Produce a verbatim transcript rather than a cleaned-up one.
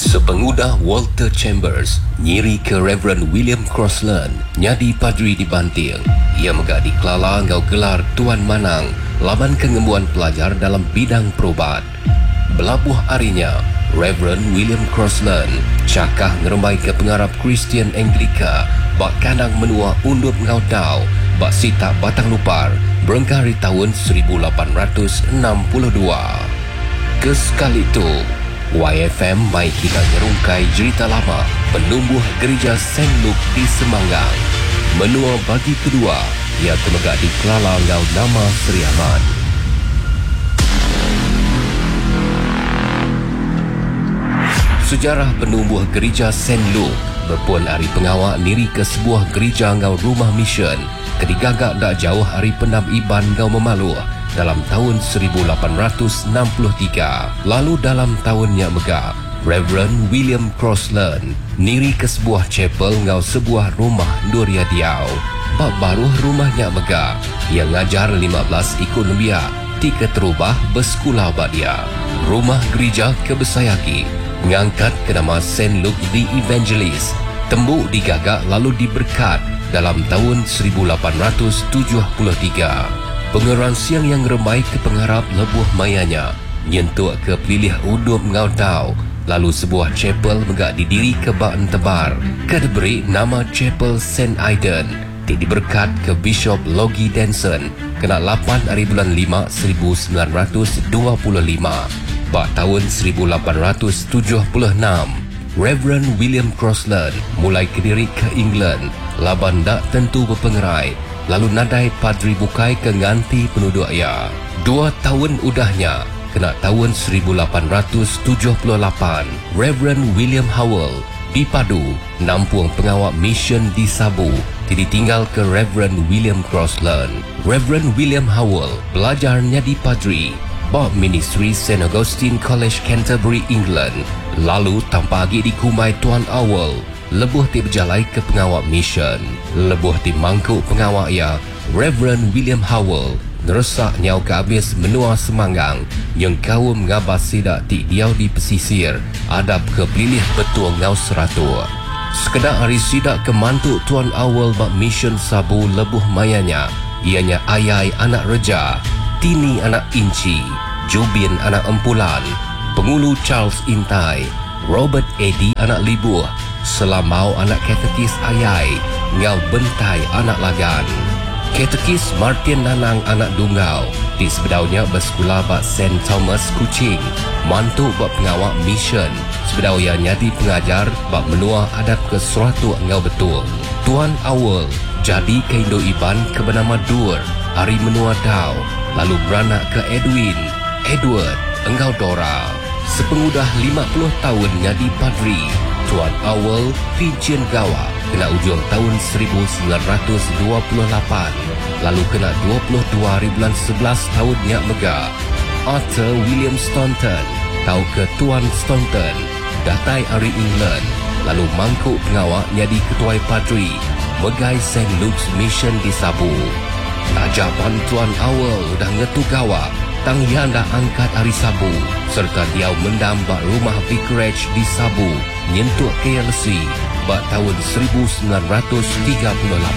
Sepengudah Walter Chambers nyiri ke Reverend William Crossland nyadi padri di Banting. Ia megak di Kelala ngau gelar Tuan Manang laban kengembuan pelajar dalam bidang perubat. Belabuh harinya, Reverend William Crossland cakah ngerembai ke pengarap Kristian Anglika bak kanang menua undup ngau tau bak sita batang lupar berengkari tahun seribu lapan ratus enam puluh dua. Kesekali itu, Y F M mai kita ngerungkai cerita lama penumbuh gereja Saint Luke di Semanggang. Menua bagi kedua, ia temegak di Kelala ngau nama Seri Ahmad. Sejarah penumbuh gereja Saint Luke berpuan hari pengawak niri ke sebuah gereja ngau rumah mission kedigagak tak jauh hari pendam Iban ngau Memaluh dalam tahun seribu lapan ratus enam puluh tiga. Lalu dalam tahunnya megah, Reverend William Crossland niri ke sebuah chapel ngau sebuah rumah Nuria Diau. Bak baruh rumahnya megah, ia ngajar lima belas ikut nembia, tiga terubah bersekolah bak dia. Rumah gereja kebesayaki mengangkat ke nama Saint Luke the Evangelist. Tembuk digagak lalu diberkat dalam tahun seribu lapan ratus tujuh puluh tiga. Pengeran siang yang remai ke pengharap lebuh mayanya nyentuh ke pilih udup ngau tau. Lalu sebuah chapel megak didiri ke bak tebar ke diberi nama Chapel Saint Aidan. Ti diberkat ke Bishop Logie Denson kena lapan hari bulan lima seribu sembilan ratus dua puluh lima. Bak tahun seribu lapan ratus tujuh puluh enam, Reverend William Crossland mulai kediri ke England laban dak tentu berpengerai. Lalu nadai padri bukai ke nganti penduduk ia. Dua tahun udahnya, kena tahun seribu lapan ratus tujuh puluh lapan, Reverend William Howell dipadu nampung pengawak mission di Sabu ditinggal ke Reverend William Crossland. Reverend William Howell belajarnya di padri bab ministry Saint Augustine College Canterbury, England. Lalu tanpa lagi dikumai Tuan Howell lebuh ti berjalai ke pengawak mission. Lebuh ti mangkuk pengawak ia, Reverend William Howell neresak nyau ke habis menua Semanggang yang kaum ngabas sidak ti diau di pesisir adab ke pilih betul ngau seratua. Sekedar hari sidak ke mantuk Tuan Howell bak mission Sabu lebuh mayanya, ianya Ayai anak Reja, Tini anak Inci, Jubin anak Empulan, Pengulu Charles Intai, Robert Eddy anak Libuh, Selamau anak Katekis Ayai, ngau Bentai anak Lagan. Katekis Martin Nanang anak Dungau, di sebedaunya bersekolah bak Saint Thomas Kuching, mantu bak pengawak mission, sebedau ia nyadi pengajar bak menua adab ke suatu ngau betul. Tuan Howell jadi ke Indo Iban ke bernama Dur, hari menua Dau, lalu beranak ke Edwin, Edward, engkau Dora. Sepengudah lima puluh tahun nyadi padri, Tuan Howell Pincian Gawa kena ujung tahun seribu sembilan ratus dua puluh lapan. Lalu kena dua puluh dua hari bulan sebelas tahunnya megah. Arthur William Staunton tahu ke Tuan Staunton datai hari England. Lalu mangkuk pengawak nyadi ketua padri megai Saint Luke's Mission di Sabu. Tajapan Tuan Howell udah ngetu gawa tang yang dah angkat hari Sabu serta dia mendam bak rumah vicarage di Sabu nyentuh K L C bak tahun seribu sembilan ratus tiga puluh lapan.